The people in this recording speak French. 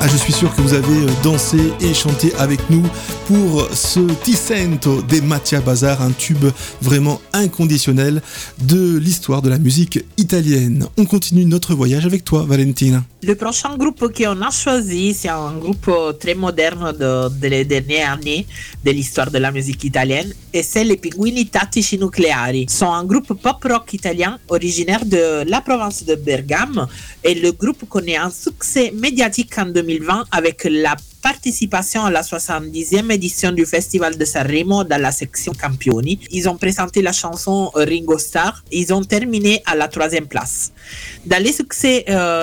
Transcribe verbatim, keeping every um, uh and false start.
Ah, je suis sûr que vous avez dansé et chanté avec nous pour ce Ti sento de Mattia Bazar, un tube vraiment inconditionnel de l'histoire de la musique italienne. On continue notre voyage avec toi, Valentina. Le prochain groupe qu'on a choisi, c'est un groupe très moderne de, de les dernières années de l'histoire de la musique italienne, et c'est les Pinguini Tattici Nucleari. Ils sont un groupe pop-rock italien originaire de la province de Bergame, et le groupe connaît un succès médiatique en deux mille vingt avec la participation à la soixante-dixième édition du Festival de Sanremo dans la section Campioni. Ils ont présenté la chanson Ringo Starr. Ils ont terminé à la troisième place. Dans les succès euh,